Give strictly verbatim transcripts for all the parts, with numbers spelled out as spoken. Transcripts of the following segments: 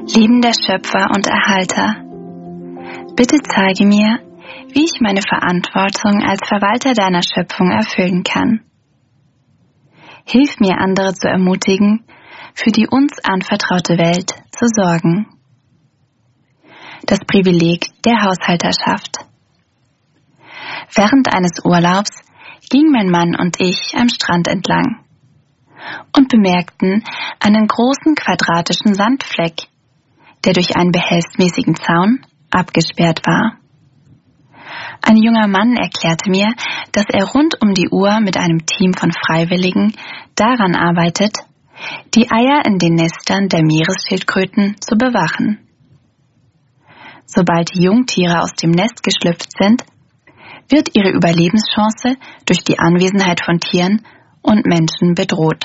Liebender Schöpfer und Erhalter, bitte zeige mir, wie ich meine Verantwortung als Verwalter deiner Schöpfung erfüllen kann. Hilf mir, andere zu ermutigen, für die uns anvertraute Welt zu sorgen. Das Privileg der Haushalterschaft. Während eines Urlaubs gingen mein Mann und ich am Strand entlang und bemerkten einen großen quadratischen Sandfleck, der durch einen behelfsmäßigen Zaun abgesperrt war. Ein junger Mann erklärte mir, dass er rund um die Uhr mit einem Team von Freiwilligen daran arbeitet, die Eier in den Nestern der Meeresschildkröten zu bewachen. Sobald die Jungtiere aus dem Nest geschlüpft sind, wird ihre Überlebenschance durch die Anwesenheit von Tieren und Menschen bedroht.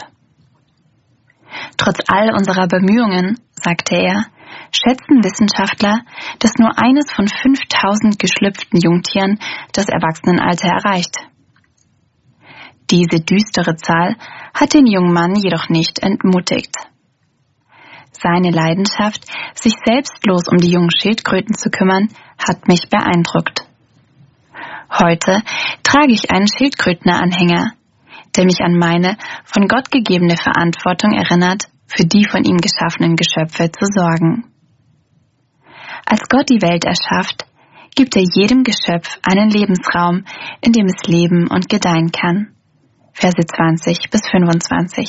Trotz all unserer Bemühungen, sagte er, schätzen Wissenschaftler, dass nur eines von fünftausend geschlüpften Jungtieren das Erwachsenenalter erreicht. Diese düstere Zahl hat den jungen Mann jedoch nicht entmutigt. Seine Leidenschaft, sich selbstlos um die jungen Schildkröten zu kümmern, hat mich beeindruckt. Heute trage ich einen Schildkrötenanhänger, der mich an meine von Gott gegebene Verantwortung erinnert, für die von ihm geschaffenen Geschöpfe zu sorgen. Als Gott die Welt erschafft, gibt er jedem Geschöpf einen Lebensraum, in dem es leben und gedeihen kann. Verse zwanzig bis fünfundzwanzig.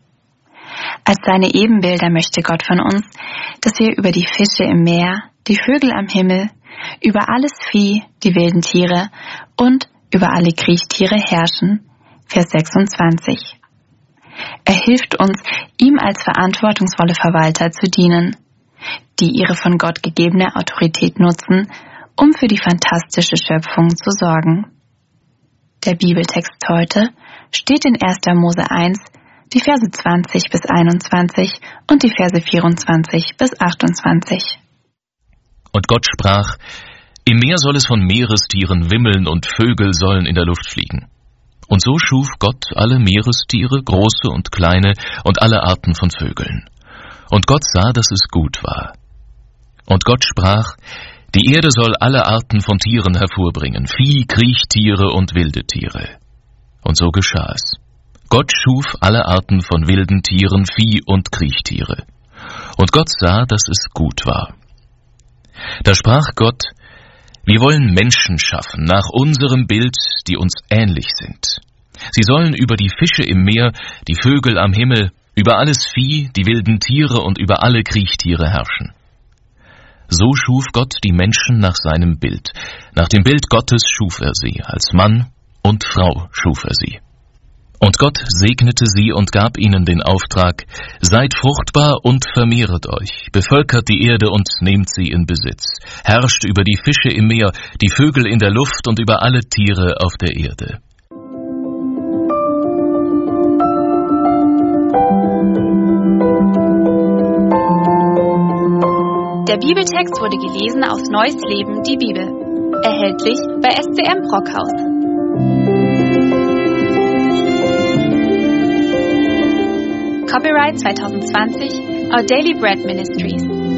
Als seine Ebenbilder möchte Gott von uns, dass wir über die Fische im Meer, die Vögel am Himmel, über alles Vieh, die wilden Tiere und über alle Kriechtiere herrschen. Vers sechsundzwanzig. Er hilft uns, ihm als verantwortungsvolle Verwalter zu dienen, die ihre von Gott gegebene Autorität nutzen, um für die fantastische Schöpfung zu sorgen. Der Bibeltext heute steht in erster Mose eins, die Verse zwanzig bis einundzwanzig und die Verse vierundzwanzig bis achtundzwanzig. Und Gott sprach: Im Meer soll es von Meerestieren wimmeln und Vögel sollen in der Luft fliegen. Und so schuf Gott alle Meerestiere, große und kleine, und alle Arten von Vögeln. Und Gott sah, dass es gut war. Und Gott sprach: Die Erde soll alle Arten von Tieren hervorbringen, Vieh, Kriechtiere und wilde Tiere. Und so geschah es. Gott schuf alle Arten von wilden Tieren, Vieh und Kriechtiere. Und Gott sah, dass es gut war. Da sprach Gott: Wir wollen Menschen schaffen, nach unserem Bild, die uns ähnlich sind. Sie sollen über die Fische im Meer, die Vögel am Himmel, über alles Vieh, die wilden Tiere und über alle Kriechtiere herrschen. So schuf Gott die Menschen nach seinem Bild. Nach dem Bild Gottes schuf er sie, als Mann und Frau schuf er sie. Und Gott segnete sie und gab ihnen den Auftrag: Seid fruchtbar und vermehret euch, bevölkert die Erde und nehmt sie in Besitz, herrscht über die Fische im Meer, die Vögel in der Luft und über alle Tiere auf der Erde. Der Bibeltext wurde gelesen aus Neues Leben, die Bibel. Erhältlich bei S B M Brockhaus. Copyright zwanzig zwanzig, Our Daily Bread Ministries.